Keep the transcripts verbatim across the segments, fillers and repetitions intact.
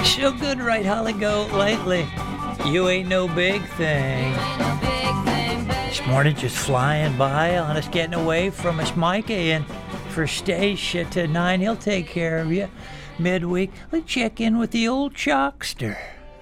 So good, right, Holly? Go lately. You ain't no big thing. This morning just flying by on us, getting away from us, Mikey, and for Stacia to nine, he'll take care of you. Midweek, let's check in with the old Chalkster.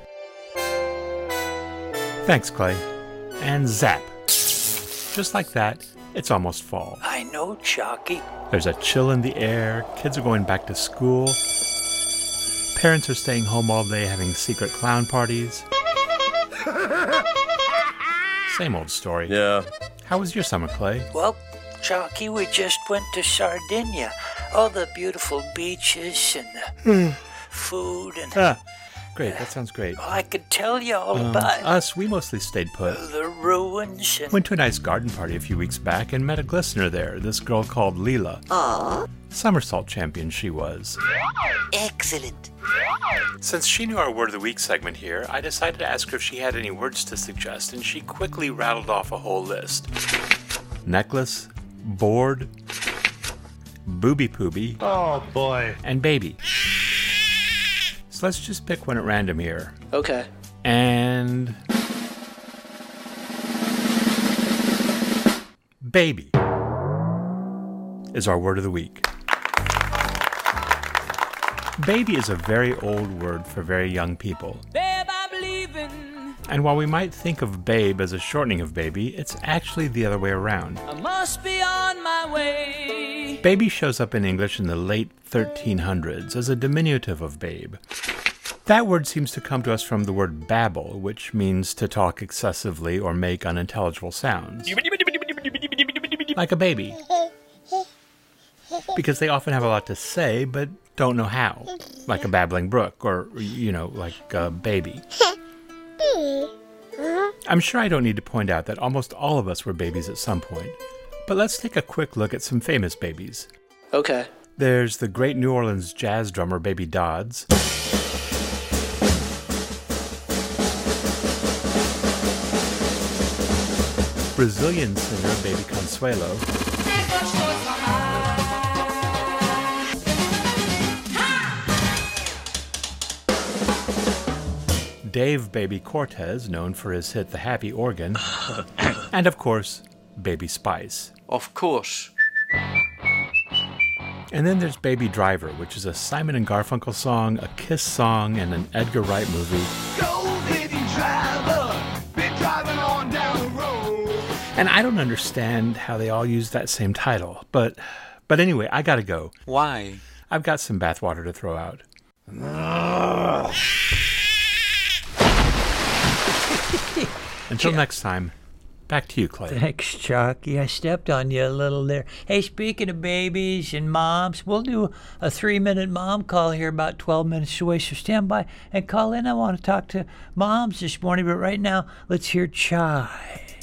Thanks, Clay. And zap. Just like that, it's almost fall. I know, Chalky. There's a chill in the air, kids are going back to school, parents are staying home all day having secret clown parties. Same old story. Yeah. How was your summer, Clay? Well, Chalky, we just went to Sardinia. All the beautiful beaches and the food and... Ah, great, that sounds great. Well, I could tell you all Um, about us, we mostly stayed put. the ruins and... Went to a nice garden party a few weeks back and met a glistener there, this girl called Leela. Aww. Somersault champion she was. Excellent. Since she knew our Word of the Week segment here, I decided to ask her if she had any words to suggest, and she quickly rattled off a whole list. Necklace, board, booby pooby, Oh, boy. and baby. So let's just pick one at random here. Okay. And... baby is our word of the week. Baby is a very old word for very young people. Babe, I'm leaving. And while we might think of babe as a shortening of baby, it's actually the other way around. I must be on my way. Baby shows up in English in the late thirteen hundreds as a diminutive of babe. That word seems to come to us from the word babble, which means to talk excessively or make unintelligible sounds. Like a baby. Because they often have a lot to say, but don't know how. Like a babbling brook, or, you know, like a baby. I'm sure I don't need to point out that almost all of us were babies at some point. But let's take a quick look at some famous babies. Okay. There's the great New Orleans jazz drummer Baby Dodds. Brazilian singer Baby Consuelo. Dave Baby Cortez, known for his hit The Happy Organ. And of course, Baby Spice. Of course. And then there's Baby Driver, which is a Simon and Garfunkel song, a Kiss song, and an Edgar Wright movie. Go, baby driver, be driving on down the road. And I don't understand how they all use that same title. But but anyway, I gotta go. Why? I've got some bathwater to throw out. Until next time, back to you, Clay. Thanks, Chalky. I stepped on you a little there. Hey, speaking of babies and moms, we'll do a three-minute mom call here about twelve minutes away, so stand by and call in. I want to talk to moms this morning, but right now, let's hear Chai.